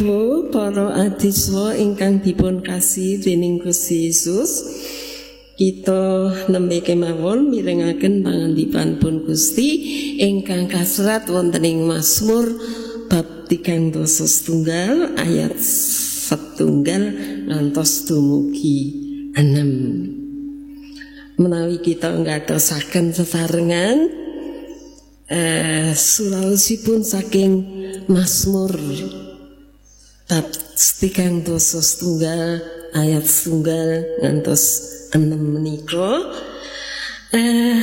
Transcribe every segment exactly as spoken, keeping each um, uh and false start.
Rawuh para adhiswa ingkang dipun kasih dening Gusti Yesus, kita nembe kemawon mirengaken pangandikanipun Gusti ingkang kaserat wonten ing Mazmur bab tigang dasa setunggal ayat setunggal ngantos dumugi enam. Menawi kita nggatosaken sesarengan eh, suraosipun saking Mazmur bab tigang dasa setunggal ayat setunggal ngantos enam menika eh,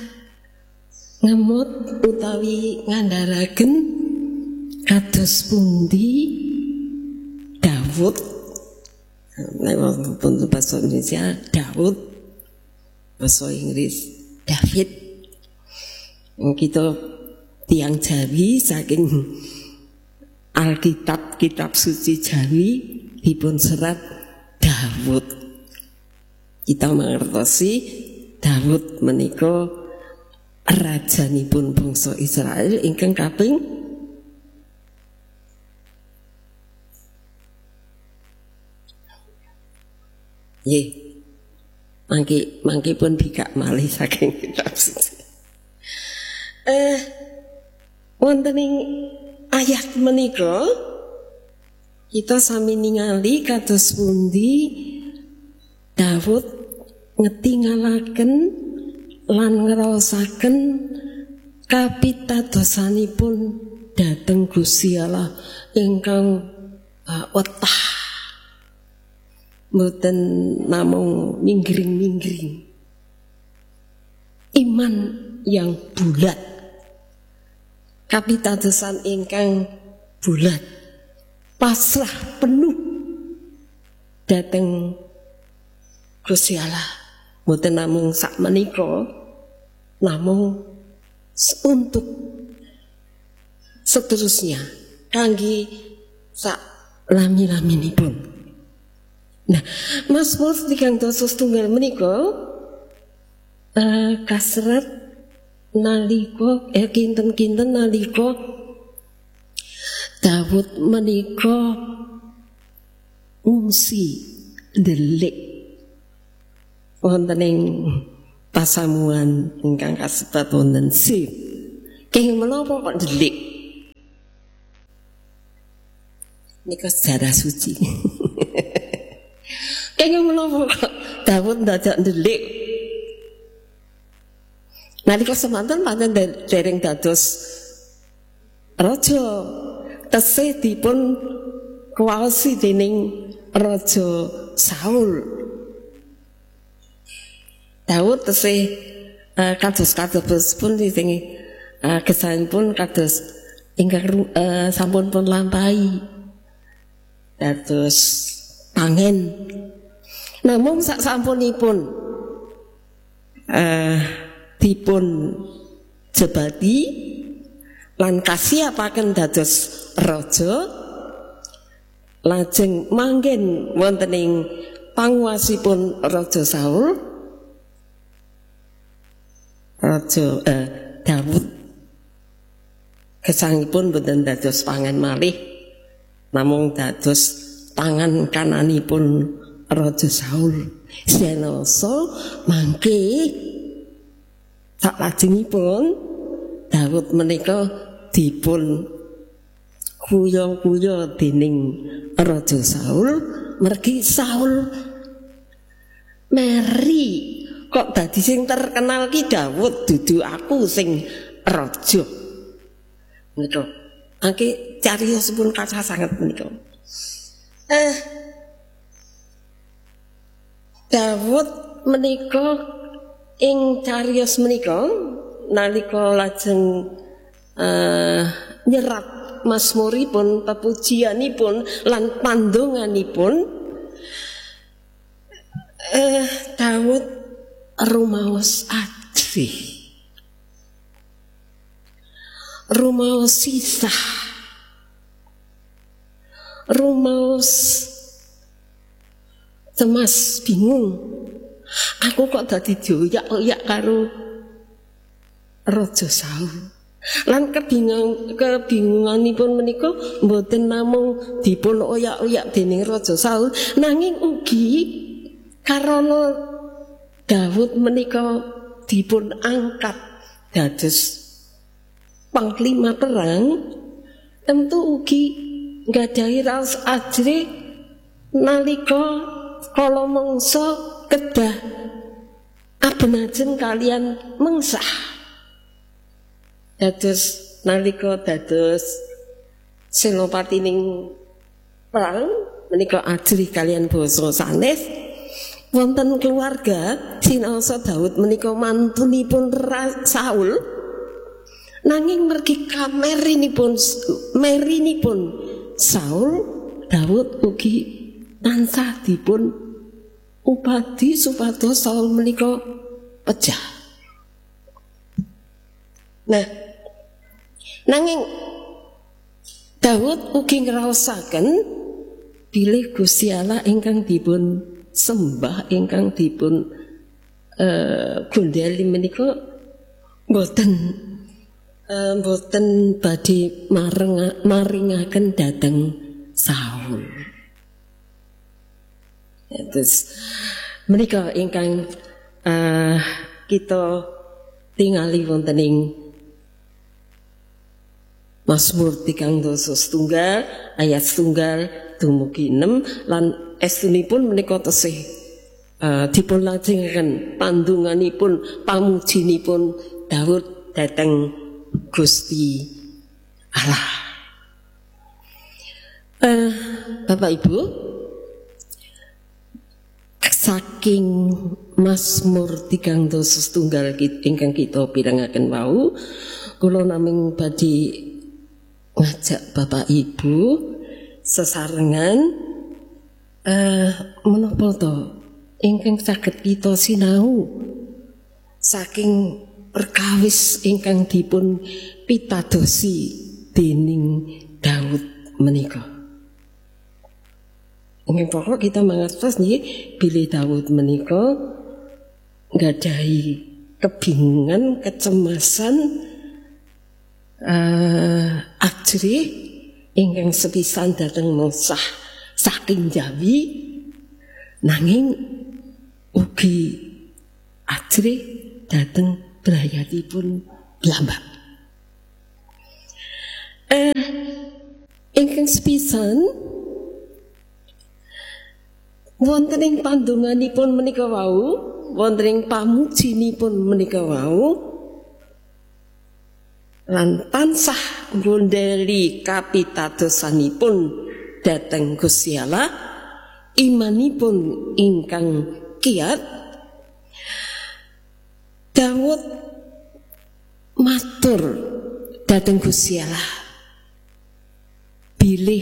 ngemut utawi ngandharaken kados pundi Daud, lewat bahasa Indonesia Daud, bahasa Inggris David. Kita tiang Jawi saking Alkitab, kitab suci Jawi dipun serat Daud. Kita mangertosi Daud menika rajanipun bangsa Israel ingkang kaping nggih mangke mangke pun bikak malih saking kitab suci. Eh wonten ing ayat menika kita sami ningali kados pundi Daud ngetingalaken lan ngraosaken kapitadosanipun dhateng Gusti Allah ingkang uh, wetah, mboten namung minggring-minggring, iman yang bulat, kapitadosan ingkang bulat, pasrah penuh dhateng Gusti Allah, mboten namung sak menika, namung untuk seterusnya kangge sak lami-laminipun. Nah, Mazmur tigang dasa setunggal menika uh, kasrat nalika eh kinten-kinten nalika Daud menika ngungsi ndelik wonten ing pasamuan ingkang kasebat wonten Sif. Kenging menapa kok ndelik? Nika sejarah suci. Kenging menapa kok Daud ndadak ndelik? Nalika semanten pancen dereng dados raja, tesih dipun kuwaosi dening Raja Saul. Daud tesih uh, kados kados pun sing uh, gesangipun kados ingkang uh, sampun pun lampahi dados pangen. Namung sak sampunipun uh, dipun jebati lan kasihapaken dados raja, lajeng manggen wonten ing panguwasipun Raja Saul, Raja eh, Daud gesangipun boten dados pangan malih, namung dados tangan kananipun Raja Saul. Senasa mangke saklajengipun Daud menika dipun kuya-kuya dening Raja Saul, mergi Saul meri kok dadi sing terkenal ki Daud, dudu aku sing raja. Menika angke cariyosipun kathah sanget menika. Eh Daud menika ing cariyos menika nalika lajeng eh, nyerat mazmuripun, pepujianipun lan pandonganipun, eh Daud rumaos adih, rumaos sisah, rumaos cemas bingung. Aku kok dadi dioyak-oyak karo Raja Saul. Lan kebingung kebingunganipun menika mboten namung dipun oyak-oyak dening Raja Saul, nanging ugi karana Daud menika dipun angkat dados panglima perang, tentu ugi nggadahi raos ajri nalika kala mangsa kedah abenajen kalian mengsah. Dados nalika dados senopatining perang menika ajri kalian basa sanes wonten keluarga sinaosa Daud menika mantunipun Saul, nanging mergi kamerinipun merinipun Saul, Daud ugi tansah dipun upadi supados Saul menika pejah. Nah, nanging Daud ugi ngraosaken bilih Gusti Allah ingkang dipun sembah, ingkang dipun uh, gundhali menika boten uh, boten badhe mareng maringaken dhateng Saul. Ya, terus menika ingkang uh, kita tingali wonten ing Mazmur tigang dasa setunggal ayat setunggal dumugi enam lan estunipun menika tesih uh, dipun lajengaken pandunganipun pamujinipun Daud dhateng Gusti Allah. Uh, Bapak Ibu, saking Mazmur tigang dasa setunggal ingkang kita pirengaken wau, kula namung badhe ngajak Bapak Ibu sesarengan uh, menapa to ingkang saged kita sinau saking perkawis ingkang dipun pitadosi dening Daud menika. Ingkang pokok kita mangertos nggih bilih Daud menika nggadahi kebingungan, kecemasan, Uh, ajri ingkang sepisan dhateng mosah saking Jawi, nanging ugi ajri dhateng brayatipun piyambak. Eh, ingkang sepisan wonten ing pandonganipun menika wau, wonten ing pamujinipun menika wau, lan tansah nggondheli kapitadosanipun dhateng Gusti Allah, imanipun ingkang kiat, Daud matur dhateng Gusti Allah bilih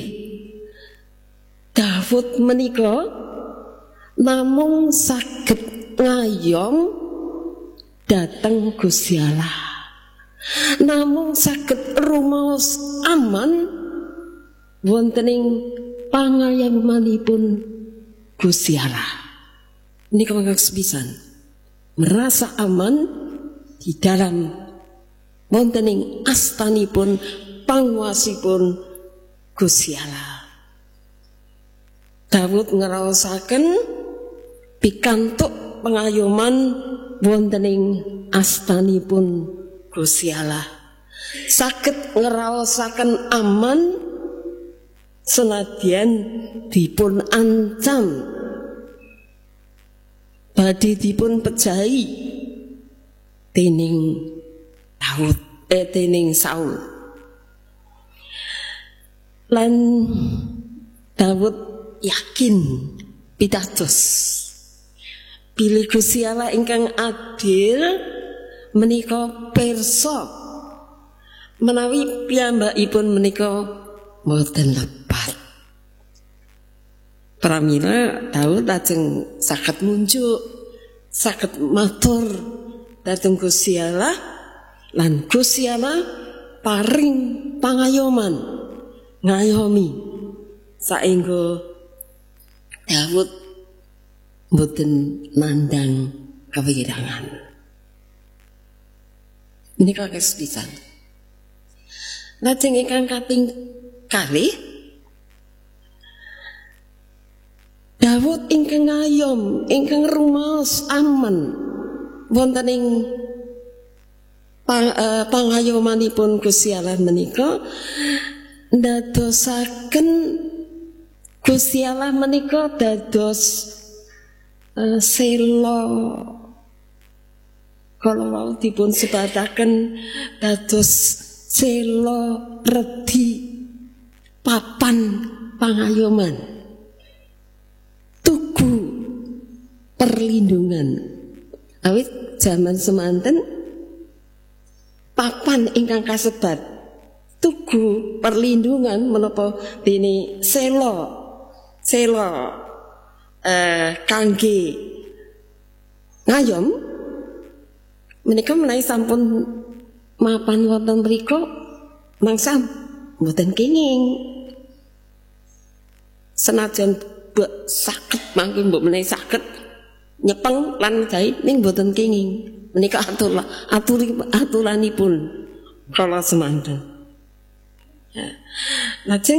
Daud menika namung saged ngayom dhateng Gusti Allah, namung saged rumaos aman wonten ing pangayomanipun Gusti Allah. Nika mangke sepisan merasa aman di dalam wonten ing astanipun panguwasipun Gusti Allah. Daud ngraosaken pikantuk pengayoman wonten ing astanipun Gusti Allah, saged ngraosaken aman senadyan dipun ancam badhe dipun pejahi dening Daud eh dening Saul. Lan Daud yakin pitados bilih Gusti Allah ingkang adil menika pirsa menawi piyambakipun menika mboten lepat. Pramila Daud lajeng saged munjuk, saged matur dhateng Gusti Allah, lan Gusti Allah paring pangayoman, ngayomi saengga Daud mboten nandhang kewirangan. Menika kesulitan. Lajeng ingkang kaping kalih Daud ingkang ngayom, ingkang rumaos aman wonten ing pang, uh, pangayomanipun Gusti Allah menika ndadosaken Gusti Allah menika dados uh, sela kalau wau dipun sebataken dados sela redi papan pangayoman tugu perlindungan awit zaman semanten papan ingkang kasebat tugu perlindungan menapa dene sela sela eh, kangge ngayom menika menawi sampun mapan wonten mriku mangsa mboten kenging senajan sakit mangke mbok menawi sakit nyepeng lan gawe ning mboten kenging menika atur aturi aturanipun kala semanten. Ya. Lajeng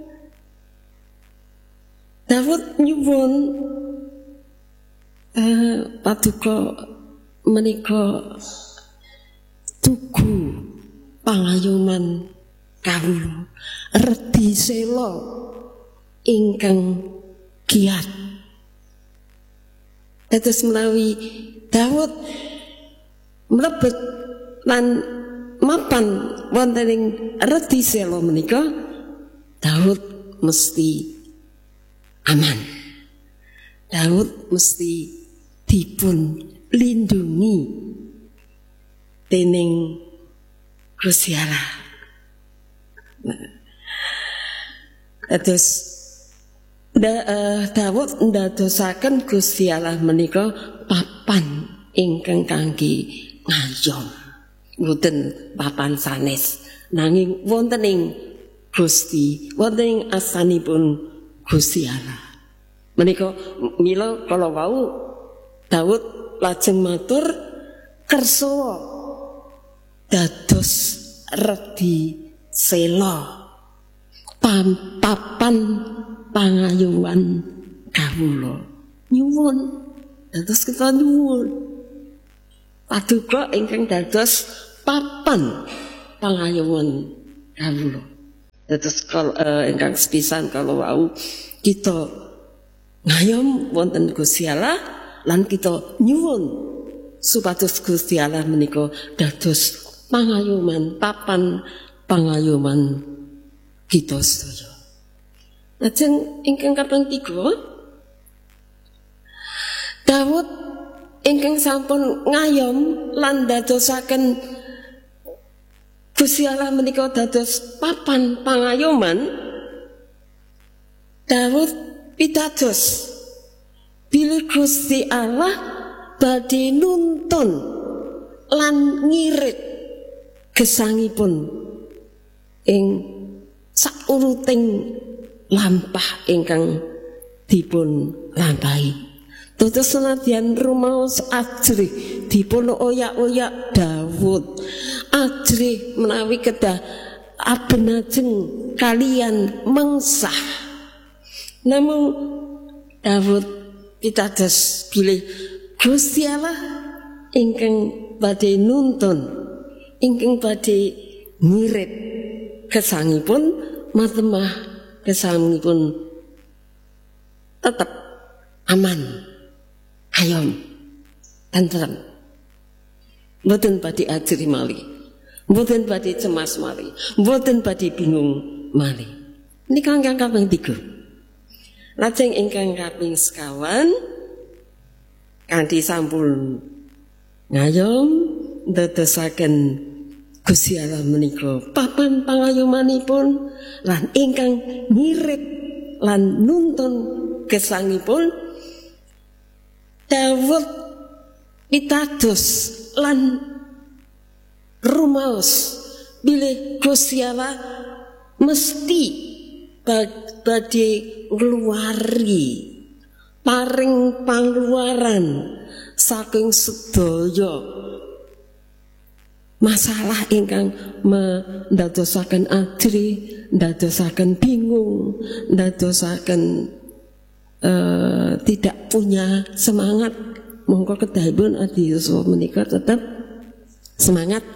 Daud nyuwun eh, paduka menika tugu pangayoman kawula redi sela ingkang kiat. Dados menawi Daud mlebet lan mapan wonten ing redi sela menika Daud mesti aman. Daud mesti dipun lindungi dening Gusti Allah. Dados Da, uh, Daud ndadosaken Gusti Allah menika papan ingkang kangge ngayom. Mboten papan sanes nanging wonten ing Gusti, wonten ing asanipun Gusti Allah. Menika mila kala wau Daud lajeng matur kersa dados redi sela pam, papan pangayuman kawula nyuwun dados kita nyuwun paduka ingkang dados papan pangayuman kawula dados kal uh, ingkang sepisan kalau wau kita ngayom wonten Gusti Allah lan kita nyuwun supados Gusti Allah menika dados pangayuman papan pangayuman kita sedaya. Lajeng ingkang kaping tiga Daud ingkang sampun ngayom lan dadosaken Gusti Allah menika dados papan pangayoman. Daud pitados bilih Gusti Allah badhe nuntun lan ngirit gesangipun ing sauruting lampah ingkang dipun lampahi. Dados senadyan rumaos ajrih dipun oyak-oyak Daud, ajrih menawi kedah abenajeng kalian mengsah. Namun Daud pitados bilih Gusti Allah ingkang badhe nuntun, ingkang badhe ngirit gesangipun matemah gesangipun tetap aman, hayom, tentrem. Mboten badhe ajri malih, mboten badhe cemas malih, mboten badhe bingung malih. Nika ingkang kaping tiga. Lajeng ingkang kaping sekawan kanthi sampun ngayom dadosaken Gusti Allah menika papan pangayomanipun lan ingkang ngirit lan nuntun gesangipun. Daud pitados lan rumaos bilih Gusti Allah mesti badhe ngluwari paring pangluaran saking sedaya masalah ingkang mendadosaken adri, ndadosaken bingung, ndadosaken uh, tidak punya semangat, mongko kedahipun Adi Yuswa menika tetap semangat.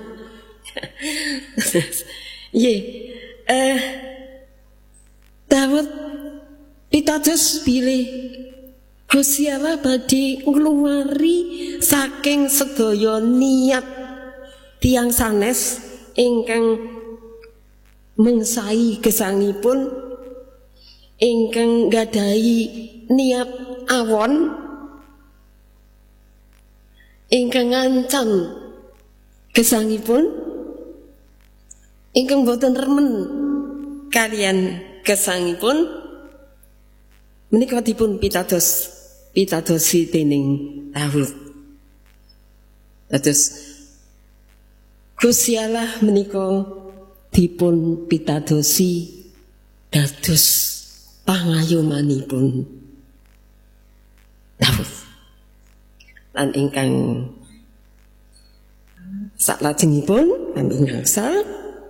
Ye, eh Daud pitados pilih Gusti Allah badhe ngluwari saking sedaya niat tiyang sanes ingkang mengsahi gesangipun, ingkang gadahi niat awon, ingkang ngancam gesangipun, ingkang boten remen kalian gesangipun, menika dipun pitados pitadosi dening Daud. Dados Gusti Allah menika dipun pitadosi dados pangayomanipun Daud. Lan ingkang saklajengipun kami ngangsal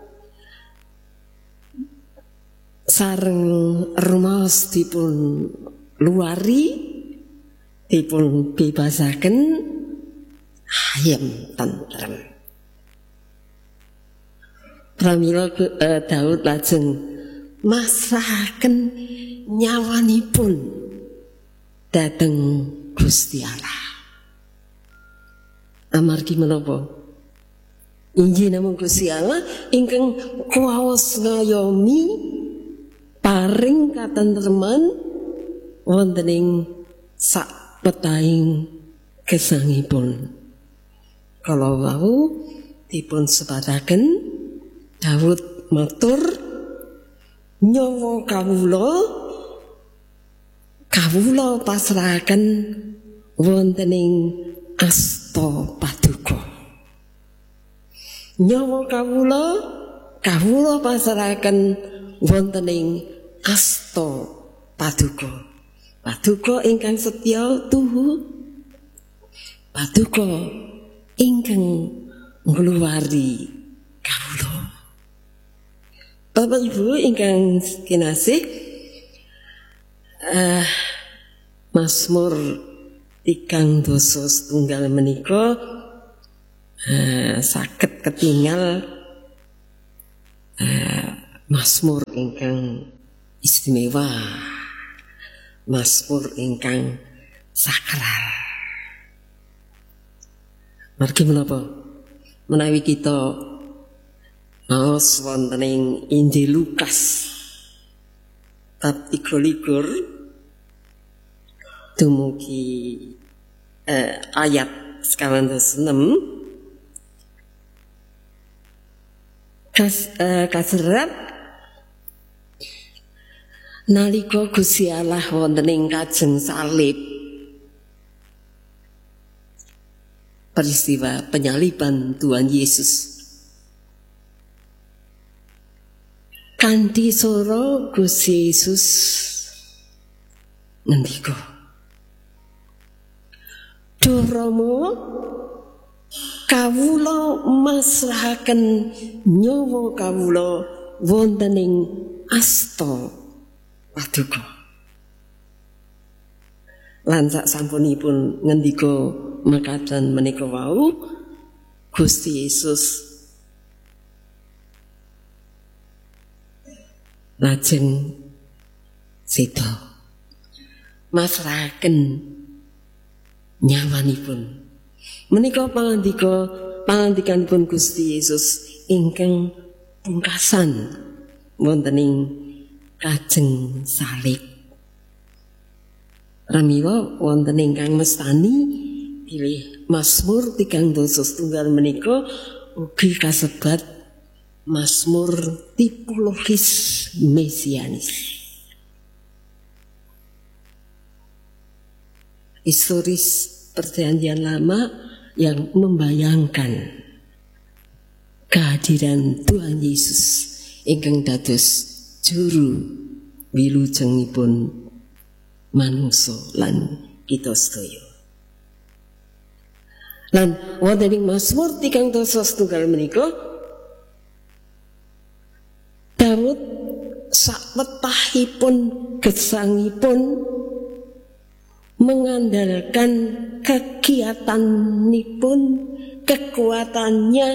sareng rumaos dipun luari, dipun bebasaken ayem tentrem. Pramila uh, Daud lajeng masrahaken nyawanipun dhateng Gusti Allah. Amargi menapa? Inggih namung Gusti Allah ingkang kuwaos ngayomi paring katentreman wonten ing sak petahing gesangipun. Kala wau dipun sebataken Daud matur, nyawa kawula kawula pasrahaken wonten ing asta paduka. Nyawa kawula kawula pasrahaken wonten ing asta paduka. Paduka ingkang setya tuhu, paduka ingkang ngluwari kawula. Bapak Ibu ingkang kinasih, uh, Mazmur tigang dasa setunggal menika uh, saged ketingal uh, Mazmur ingkang istimewa, Mazmur ingkang sakral. Margi menapa? Menawi kita maos wonten ing Injil Lukas bab tiga likur dumugi eh, ayat sekawan dasa enam kas eh, kaserat nalika Gusti Allah wonten ing kajeng salib, peristiwa penyaliban Tuhan Yesus. Kanthi swara Gusti Yesus ngendika, Duh Rama, kawula masrahaken nyawa kawula wonten ing asta paduka. Lan sak sampunipun ngendika mekaten menika wau, Gusti Yesus lajeng seda masrahaken nyawanipun. Menika pangandika pangandikanipun Gusti Yesus ingkang pungkasan wonten ing kajeng salib. Ramiwa wonten ingkang mestani pilih Mazmur tigang dasa setunggal menika ugi kasebat Mazmur tipologis mesianis. Historis Perjanjian Lama yang membayangkan kehadiran Tuhan Yesus ingkang dados juru wilujengipun manungsa lan kita sedaya. Lan wonten ing Mazmur tigang dasa setunggal menika Daud sakwetahipun gesangipun mengandalkan kegiatanipun, kekuatannya,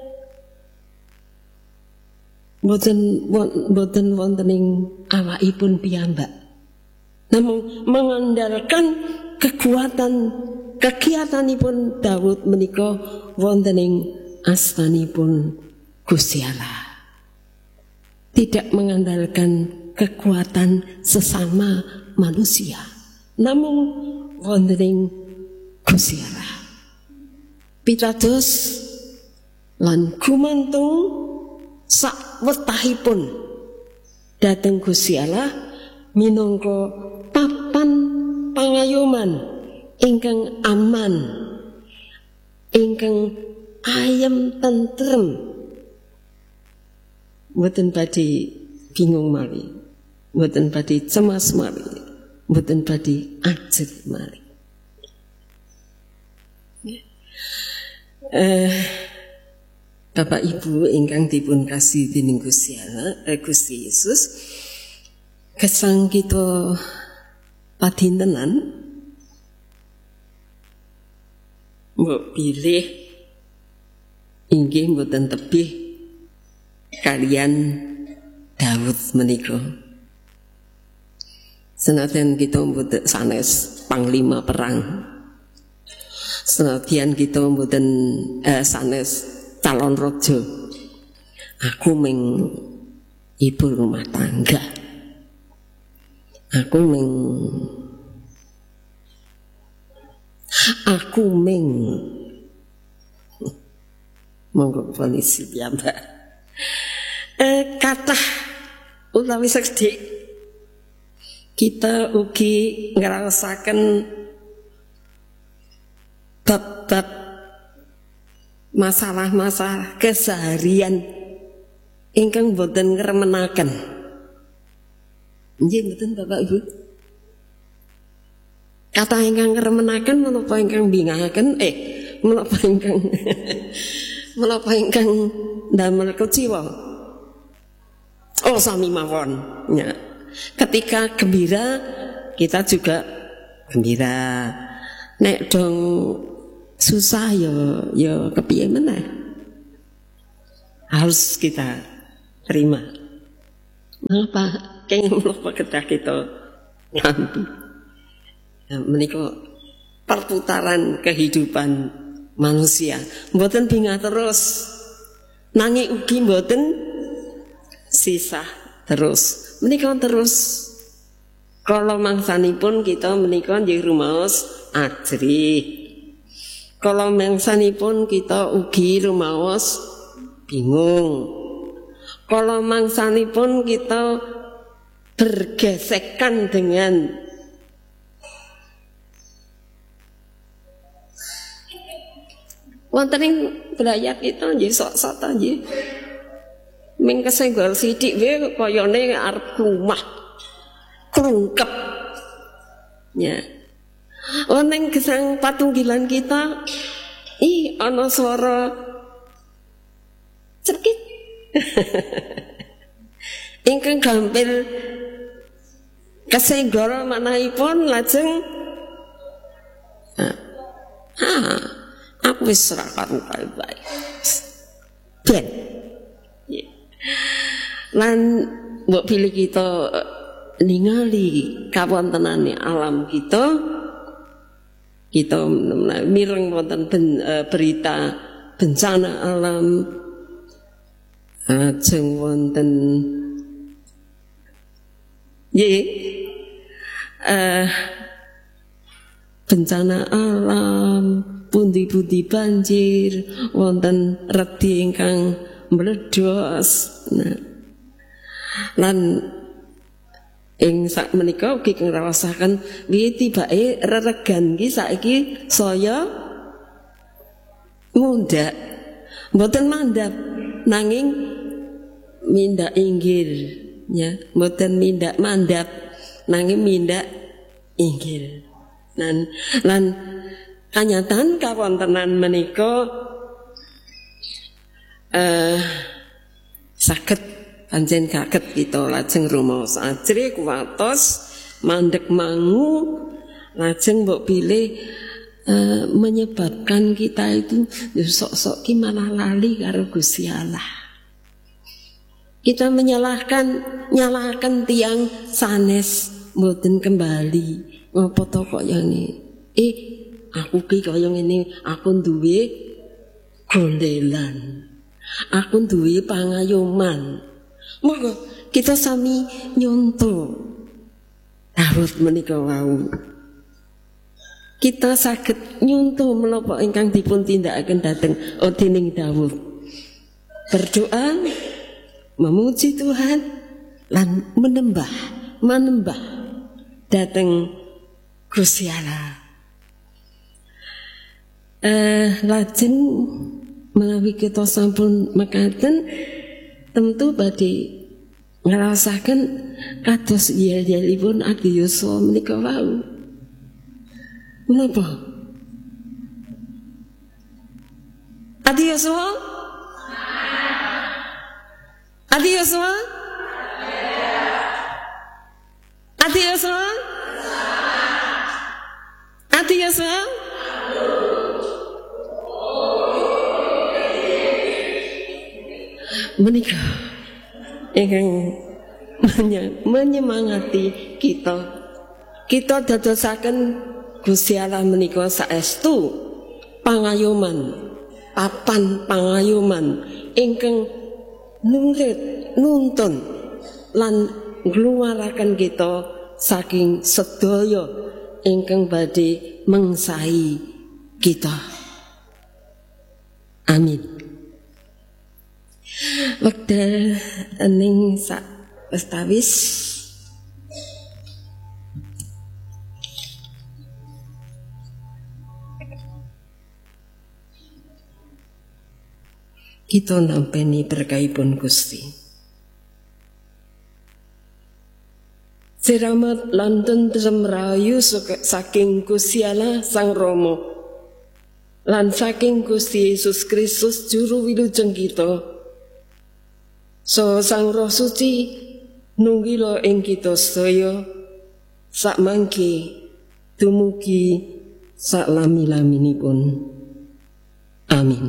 boten boten wonten ing awakipun piyambak, namun mengandalkan kekuatan kegiatanipun Daud menika wonten ing asmanipun Gusti Allah. Tidak mengandalkan kekuatan sesama manusia, namun wonten ing Gusti Allah. Pitados lan gumantung sakwetahipun dhateng Gusti Allah minangka papan pangayoman ingkang aman, ingkang ayem tentrem. Mboten badhe bingung mali, mboten badhe cemas mali, mboten badhe ajeg mali. Eh, Bapak Ibu ingkang dipun kasih dening Gusti Allah, eh, Gusti Yesus, gesang kita padintenan mbok pilih inggih mboten tebih kalian Daud menika. Senajan kita mboten sanes panglima perang, senajan kita mboten eh, sanes calon raja, aku meng ibu rumah tangga, aku meng aku meng monggo polisi piyambak. Eh, kata utawi sekedhik kita ugi ngrasaken bab-bab masalah-masalah keseharian ingkang boten ngremenaken. Nggih mboten Bapak Ibu? Kata ingkang ngremenaken menapa ingkang bingahaken eh menapa ingkang menapa ingkang damel kecewa. Oh sami mawon ya. Ketika gembira kita juga gembira. Nek dong susah ya ya kepiye meneh. Harus kita terima. Mengapa kenging menapa kedah kita ngambi. Ya, menika perputaran kehidupan manusia. Mboten bingah terus. Nanging ugi mboten sisa terus. Menika terus. Kalau mangsanipun kita menika nggih rumaos ajri. Kalau mangsanipun kita ugi rumaos bingung. Kalau mangsanipun kita bergesekan dengan wonten ing belayat kita nggih sok-sok ta nggih. Ming kesenggol sithik wae kayane arep kumah. Krungkep. Ya. Wonten gesang patunggilan kita ih ana swara cekit. Ingkang gampil kesenggol manahipun lajeng ah, ah aku wis ora karu-karu bae. Ben. Yeah. Lan mbok pilih kita ningali kawontenane alam kita, kita mireng wonten ben, uh, berita bencana alam, ajeng wonten nggih uh, bencana alam, pundi-pundi banjir, wonten redi ingkang meledos. Nah, lan ing sak menika ugi ngrasaken wiwit tibake reregan iki saiki saya mundhak mboten mandhap nanging mindak inggil ya, mboten mindak mandhap nanging mindak inggil. Lan lan Kanyatan kawontenan menika eh saged pancen kaget kita lajeng rumaos ajre kuwatos mandeg mangu lajeng mbok pilih eh, menyebabkan kita itu sok-sok ki malah lali karo Gusti Allah. Kita menyalahkan nyalahkan tiang sanes mboten kembali ngopo to kok yang ini eh aku ki kaya ngene aku duwe gondelan aku duwe pangayoman monggo kita sami nyonto Daud menika wau kita saged nyonto menapa ingkang dipun tindakaken dhateng dening Daud berdoa memuji Tuhan lan menembah menembah dhateng Gusti Allah. Eh, lajeng menawi kita sampun mekaten tentu badhe ngrasaken kados yel-yelipun Adi Yosua menika wau. Menapa? Adi Yosua? Adi Yosua? Adi Yosua? Adi Yosua? Menika ingkang menyemangati kita. Kita dadosaken Gusti Allah menika saestu pangayoman, papan pangayoman ingkang nuntut nuntun lan ngluwaraken kita saking sedaya ingkang badhe mengsahi kita. Amin. Wekdal ning sak wis kita nampeni berkahipun Gusti. Siramat lan tentrem rahayu saking Gusti Allah Sang Rama lan saking Gusti Yesus Kristus juru wilujeng kita. So Sang Roh Suci nunggila ing kita sedaya sak mangke dumugi sak lami-laminipun. Amin.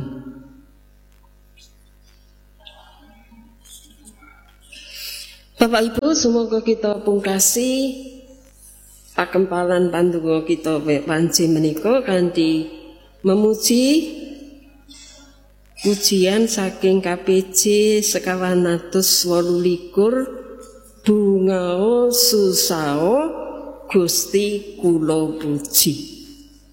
Bapak Ibu, semoga kita pungkasi pakempalan pandonga kita wanci menika kanthi memuji pujian saking K P J sekawan atus wolu likur bungao susao Gusti kula puji.